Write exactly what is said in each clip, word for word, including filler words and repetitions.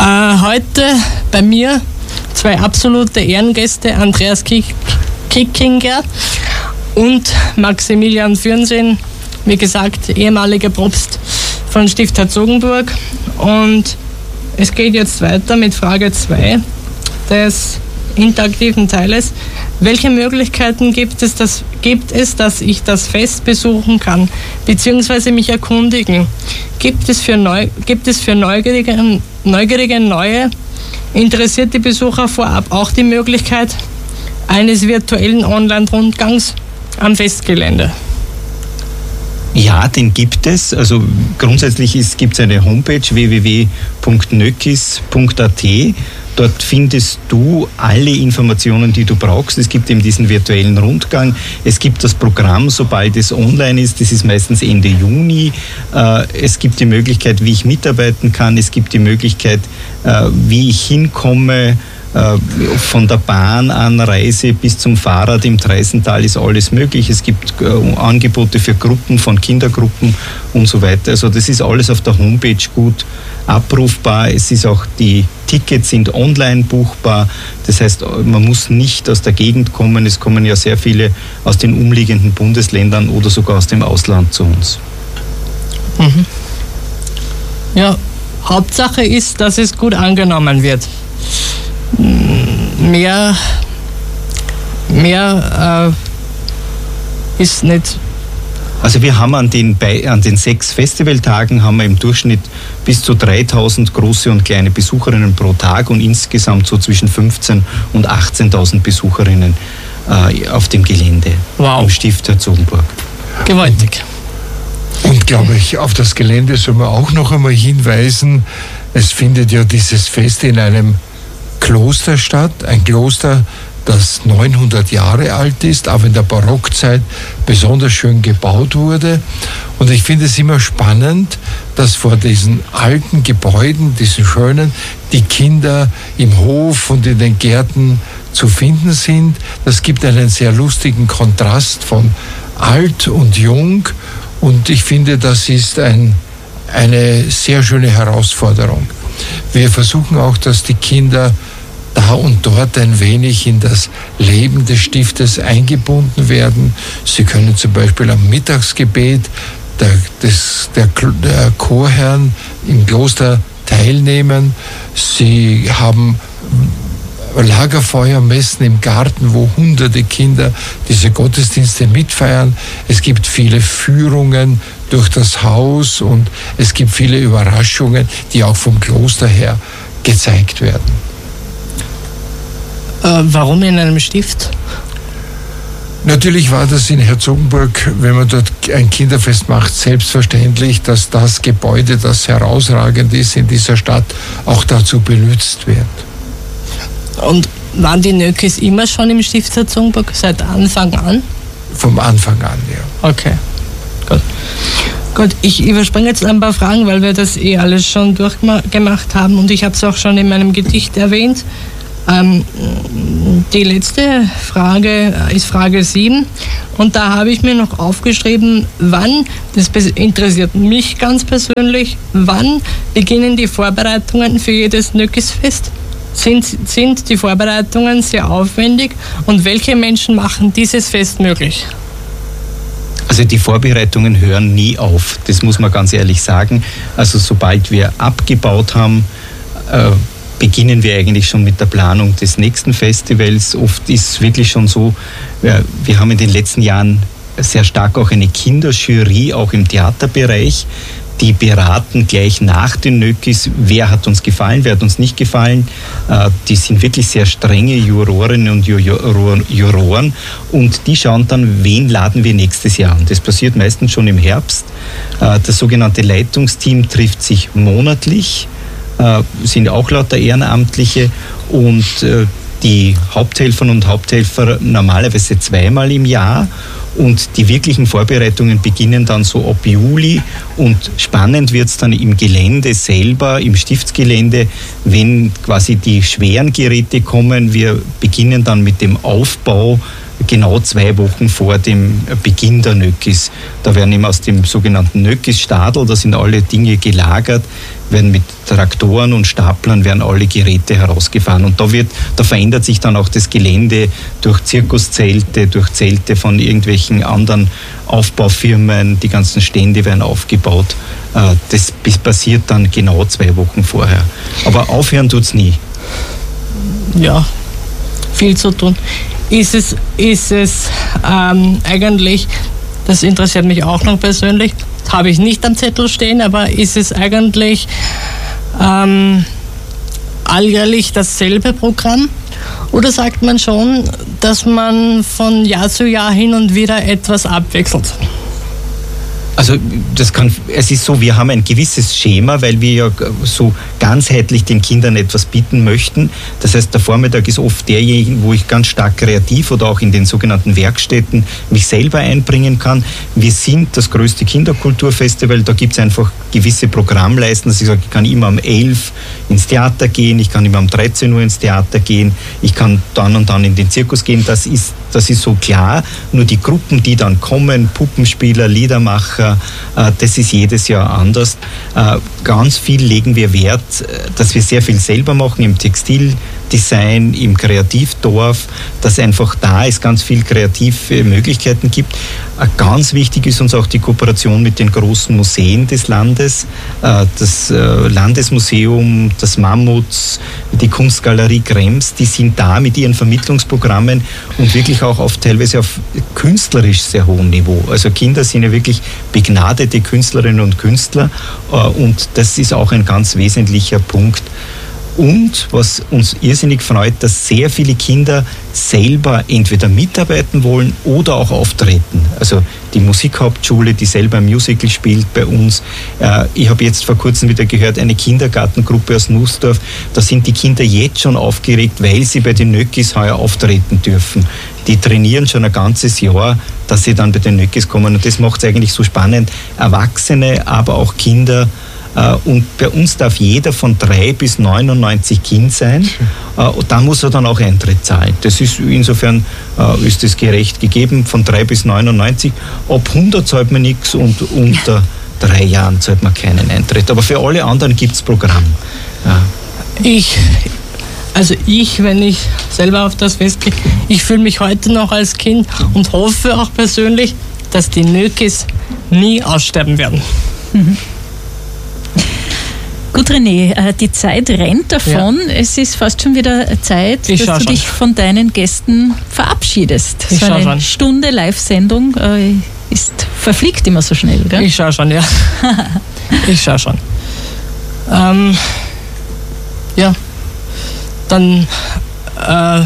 Äh, heute bei mir zwei absolute Ehrengäste, Andreas Kick- Kickinger und Maximilian Fürnsinn, wie gesagt, ehemaliger Propst von Stift Herzogenburg. Und es geht jetzt weiter mit Frage zwei des interaktiven Teiles. Welche Möglichkeiten gibt es, dass, gibt es, dass ich das Fest besuchen kann, beziehungsweise mich erkundigen? Gibt es für, Neu, gibt es für neugierige, neugierige, neue, interessierte Besucher vorab auch die Möglichkeit eines virtuellen Online-Rundgangs am Festgelände? Ja, den gibt es. Also grundsätzlich gibt es eine Homepage w w w punkt nöckis punkt a t. Dort findest du alle Informationen, die du brauchst. Es gibt eben diesen virtuellen Rundgang. Es gibt das Programm, sobald es online ist. Das ist meistens Ende Juni. Es gibt die Möglichkeit, wie ich mitarbeiten kann. Es gibt die Möglichkeit, wie ich hinkomme. Von der Bahnanreise bis zum Fahrrad im Treisental ist alles möglich. Es gibt Angebote für Gruppen, von Kindergruppen und so weiter. Also das ist alles auf der Homepage gut abrufbar. Es ist auch, die Tickets sind online buchbar. Das heißt, man muss nicht aus der Gegend kommen. Es kommen ja sehr viele aus den umliegenden Bundesländern oder sogar aus dem Ausland zu uns. Mhm. Ja, Hauptsache ist, dass es gut angenommen wird. Mehr, mehr äh, ist nicht. Also wir haben an den, an den sechs Festivaltagen haben wir im Durchschnitt bis zu dreitausend große und kleine Besucherinnen pro Tag und insgesamt so zwischen fünfzehntausend und achtzehntausend Besucherinnen äh, auf dem Gelände. Wow. Im Stift Herzogenburg. Gewaltig. Und glaube ich, auf das Gelände soll man auch noch einmal hinweisen. Es findet ja dieses Fest in einem Kloster statt, ein Kloster, das neunhundert Jahre alt ist, aber in der Barockzeit besonders schön gebaut wurde. Und ich finde es immer spannend, dass vor diesen alten Gebäuden, diesen schönen, die Kinder im Hof und in den Gärten zu finden sind. Das gibt einen sehr lustigen Kontrast von alt und jung. Und ich finde, das ist ein, eine sehr schöne Herausforderung. Wir versuchen auch, dass die Kinder da und dort ein wenig in das Leben des Stiftes eingebunden werden. Sie können zum Beispiel am Mittagsgebet der, des, der, der Chorherren im Kloster teilnehmen. Sie haben Lagerfeuermessen im Garten, wo hunderte Kinder diese Gottesdienste mitfeiern. Es gibt viele Führungen durch das Haus und es gibt viele Überraschungen, die auch vom Kloster her gezeigt werden. Äh, warum in einem Stift? Natürlich war das in Herzogenburg, wenn man dort ein Kinderfest macht, selbstverständlich, dass das Gebäude, das herausragend ist in dieser Stadt, auch dazu benutzt wird. Und waren die Nöckis immer schon im Stift Herzogenburg, seit Anfang an? Vom Anfang an, ja. Okay, gut. Gut, ich überspringe jetzt ein paar Fragen, weil wir das eh alles schon durchgemacht haben und ich habe es auch schon in meinem Gedicht erwähnt. Ähm, die letzte Frage ist Frage sieben und da habe ich mir noch aufgeschrieben, wann, das interessiert mich ganz persönlich, wann beginnen die Vorbereitungen für jedes Nöckisfest? Sind, sind die Vorbereitungen sehr aufwendig und welche Menschen machen dieses Fest möglich? Also die Vorbereitungen hören nie auf, das muss man ganz ehrlich sagen. Also sobald wir abgebaut haben, äh, beginnen wir eigentlich schon mit der Planung des nächsten Festivals. Oft ist es wirklich schon so, wir, wir haben in den letzten Jahren sehr stark auch eine Kinderjury, auch im Theaterbereich. Die beraten gleich nach den Nöckis, wer hat uns gefallen, wer hat uns nicht gefallen. Die sind wirklich sehr strenge Jurorinnen und Juroren und die schauen dann, wen laden wir nächstes Jahr an. Das passiert meistens schon im Herbst. Das sogenannte Leitungsteam trifft sich monatlich, sind auch lauter Ehrenamtliche und die Haupthelferinnen und Haupthelfer normalerweise zweimal im Jahr. Und die wirklichen Vorbereitungen beginnen dann so ab Juli und spannend wird es dann im Gelände selber, im Stiftsgelände, wenn quasi die schweren Geräte kommen. Wir beginnen dann mit dem Aufbau genau zwei Wochen vor dem Beginn der Nöckis. Da werden eben aus dem sogenannten Nöckis-Stadl, da sind alle Dinge gelagert, werden mit Traktoren und Staplern werden alle Geräte herausgefahren. Und da wird, da verändert sich dann auch das Gelände durch Zirkuszelte, durch Zelte von irgendwelchen anderen Aufbaufirmen, die ganzen Stände werden aufgebaut. Das passiert dann genau zwei Wochen vorher. Aber aufhören tut es nie. Ja, viel zu tun. Ist es, ist es ähm, eigentlich, das interessiert mich auch noch persönlich, habe ich nicht am Zettel stehen, aber ist es eigentlich ähm, alljährlich dasselbe Programm? Oder sagt man schon, dass man von Jahr zu Jahr hin und wieder etwas abwechselt? Also das kann, es ist so, wir haben ein gewisses Schema, weil wir ja so ganzheitlich den Kindern etwas bieten möchten. Das heißt, der Vormittag ist oft derjenige, wo ich ganz stark kreativ oder auch in den sogenannten Werkstätten mich selber einbringen kann. Wir sind das größte Kinderkulturfestival, da gibt es einfach gewisse Programmleisten. Also ich sage, ich kann immer um elf ins Theater gehen, ich kann immer um dreizehn Uhr ins Theater gehen, ich kann dann und dann in den Zirkus gehen, das ist, das ist so klar. Nur die Gruppen, die dann kommen, Puppenspieler, Liedermacher, das ist jedes Jahr anders. Ganz viel legen wir Wert, dass wir sehr viel selber machen im Textildesign, im Kreativdorf, dass einfach da es ganz viel kreative Möglichkeiten gibt. Ganz wichtig ist uns auch die Kooperation mit den großen Museen des Landes, das Landesmuseum, das Mammuts, die Kunstgalerie Krems, die sind da mit ihren Vermittlungsprogrammen und wirklich auch auf teilweise auf künstlerisch sehr hohem Niveau. Also Kinder sind ja wirklich begnadete Künstlerinnen und Künstler und das ist auch ein ganz wesentlicher Punkt. Und was uns irrsinnig freut, dass sehr viele Kinder selber entweder mitarbeiten wollen oder auch auftreten. Also die Musikhauptschule, die selber ein Musical spielt bei uns. Ich habe jetzt vor kurzem wieder gehört, eine Kindergartengruppe aus Nussdorf, da sind die Kinder jetzt schon aufgeregt, weil sie bei den Nöckis heuer auftreten dürfen. Die trainieren schon ein ganzes Jahr, dass sie dann bei den Nöckis kommen. Und das macht es eigentlich so spannend. Erwachsene, aber auch Kinder. Und bei uns darf jeder von drei bis neunundneunzig Kind sein. Und da muss er dann auch Eintritt zahlen. Das ist insofern ist das gerecht gegeben, von drei bis neunundneunzig. Ab hundert zahlt man nichts und unter drei Jahren zahlt man keinen Eintritt. Aber für alle anderen gibt es Programm. Ja. Ich, also ich, wenn ich selber auf das Fest gehe, ich fühle mich heute noch als Kind und hoffe auch persönlich, dass die Nöckis nie aussterben werden. Mhm. Gut, René, die Zeit rennt davon. Ja. Es ist fast schon wieder Zeit, ich dass du schon. dich von deinen Gästen verabschiedest. Ich so eine schon. Stunde Live-Sendung äh, ist verfliegt immer so schnell, gell? Ich schaue schon, ja. ich schaue schon. Ähm, ja, dann äh,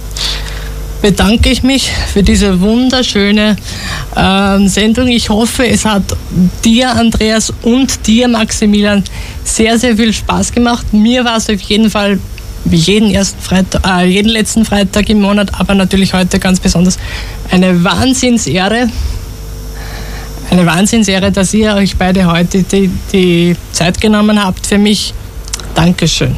bedanke ich mich für diese wunderschöne äh, Sendung. Ich hoffe, es hat dir, Andreas, und dir, Maximilian, sehr, sehr viel Spaß gemacht. Mir war es auf jeden Fall wie jeden ersten Freitag, äh, jeden letzten Freitag im Monat, aber natürlich heute ganz besonders eine Wahnsinnsehre. Eine Wahnsinnsehre, dass ihr euch beide heute die, die Zeit genommen habt für mich. Dankeschön.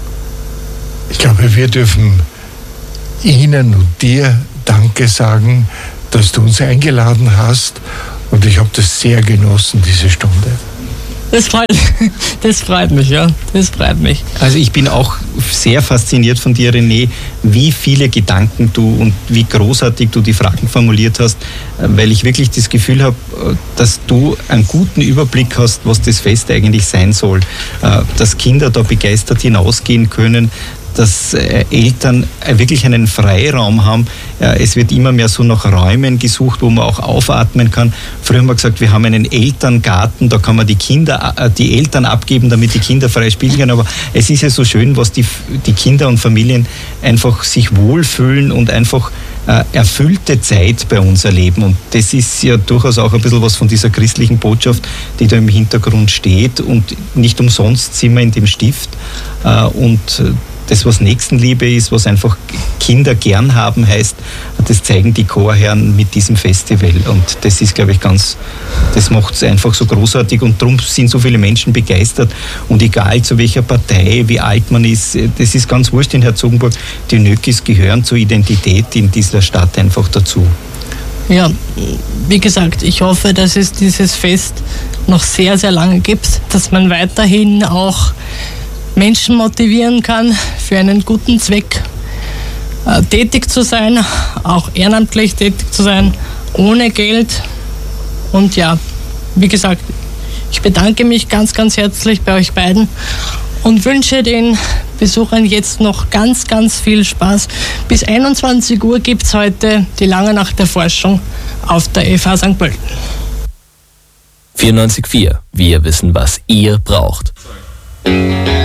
Ich glaube, wir dürfen Ihnen und dir Danke sagen, dass du uns eingeladen hast, und ich habe das sehr genossen, diese Stunde. Das freut, das freut mich, ja. Das freut mich. Also ich bin auch sehr fasziniert von dir, René, wie viele Gedanken du und wie großartig du die Fragen formuliert hast, weil ich wirklich das Gefühl habe, dass du einen guten Überblick hast, was das Fest eigentlich sein soll. Dass Kinder da begeistert hinausgehen können, dass Eltern wirklich einen Freiraum haben. Es wird immer mehr so nach Räumen gesucht, wo man auch aufatmen kann. Früher haben wir gesagt, wir haben einen Elterngarten, da kann man die Kinder, die Eltern abgeben, damit die Kinder frei spielen können. Aber es ist ja so schön, was die, die Kinder und Familien einfach sich wohlfühlen und einfach äh, erfüllte Zeit bei uns erleben. Und das ist ja durchaus auch ein bisschen was von dieser christlichen Botschaft, die da im Hintergrund steht. Und nicht umsonst sind wir in dem Stift. Äh, und das, was Nächstenliebe ist, was einfach Kinder gern haben heißt, das zeigen die Chorherren mit diesem Festival. Und das ist, glaube ich, ganz, das macht es einfach so großartig. Und darum sind so viele Menschen begeistert. Und egal zu welcher Partei, wie alt man ist, das ist ganz wurscht in Herzogenburg. Die Nöckis gehören zur Identität in dieser Stadt einfach dazu. Ja, wie gesagt, ich hoffe, dass es dieses Fest noch sehr, sehr lange gibt, dass man weiterhin auch Menschen motivieren kann, für einen guten Zweck äh, tätig zu sein, auch ehrenamtlich tätig zu sein, ohne Geld. Und ja, wie gesagt, ich bedanke mich ganz, ganz herzlich bei euch beiden und wünsche den Besuchern jetzt noch ganz, ganz viel Spaß. Bis einundzwanzig Uhr gibt es heute die Lange Nacht der Forschung auf der F H Sankt Pölten. vierundneunzig Komma vier. Wir wissen, was ihr braucht.